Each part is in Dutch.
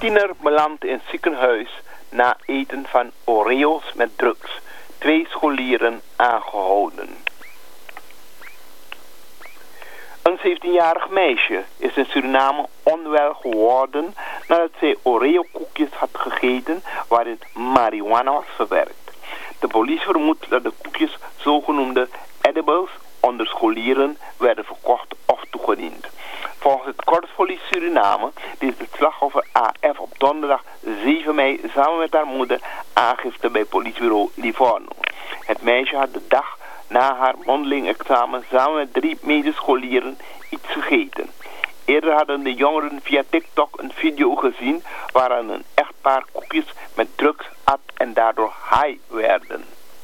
Tiener belandt in ziekenhuis na eten van Oreo's met drugs. 2 scholieren aangehouden. Een 17-jarig meisje is in Suriname onwel geworden nadat zij Oreo-koekjes had gegeten waarin marihuana was verwerkt. De politie vermoedt dat de koekjes, zogenoemde edibles, onder scholieren werden verkocht of toegediend. Volgens het Korps Politie Suriname deed het slachtoffer AF op donderdag 7 mei samen met haar moeder aangifte bij politiebureau Livorno. Het meisje had de dag na haar mondeling examen samen met 3 medescholieren iets gegeten. Eerder hadden de jongeren via TikTok een video gezien waaraan een echtpaar koekjes met drugs at en daardoor high werden.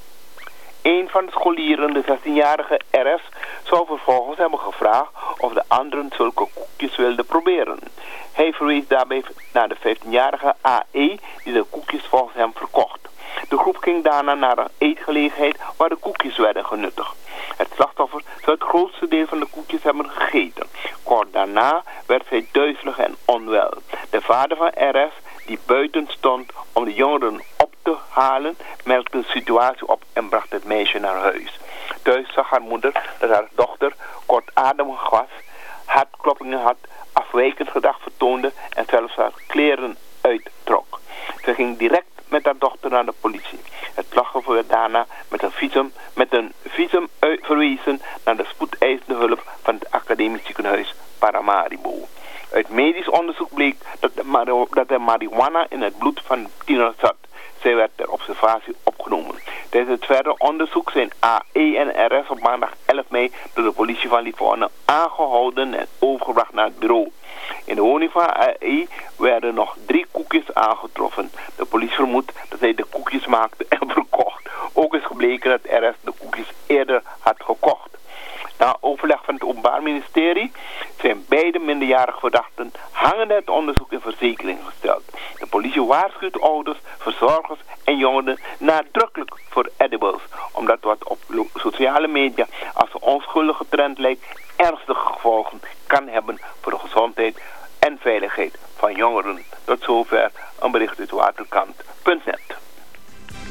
Een van de scholieren, de 16-jarige RS, zou vervolgens hebben gevraagd of de anderen zulke koekjes wilden proberen. Hij verwees daarbij naar de 15-jarige AE die de koekjes volgens hem verkocht. De groep ging daarna naar een eetgelegenheid waar de koekjes werden genuttigd. Het slachtoffer zou het grootste deel van de koekjes hebben gegeten. Kort daarna werd zij duizelig en onwel. De vader van RS, die buiten stond om de jongeren op te halen, merkte de situatie op en bracht het meisje naar huis. Thuis zag haar moeder dat haar dochter kortademig was, hartkloppingen had, afwijkend gedrag vertoonde en zelfs haar kleren uittrok. Ze ging direct met haar dochter naar de politie. Het slachtoffer werd daarna met een visum verwezen naar de spoedeisende hulp van het academisch ziekenhuis Paramaribo. Uit medisch onderzoek bleek dat er marihuana in het bloed van de tiener zat. Zij werd ter observatie opgenomen. Tijdens het verdere onderzoek zijn AE en RS op maandag 11 mei door de politie van Livorno aangehouden en overgebracht naar het bureau. In de woning van AE werden nog 3 koekjes aangetroffen. De politie vermoedt dat hij de koekjes maakte en verkocht. Ook is gebleken dat RS de koekjes eerder had gekocht. Na overleg van het Openbaar Ministerie zijn beide minderjarige verdachten hangende het onderzoek in verzekering gesteld. De politie waarschuwt ouders, verzorgers en jongeren nadrukkelijk voor edibles, omdat wat op sociale media als een onschuldige trend lijkt ernstige gevolgen kan hebben voor de gezondheid en veiligheid van jongeren. Tot zover een bericht uit Waterkloof.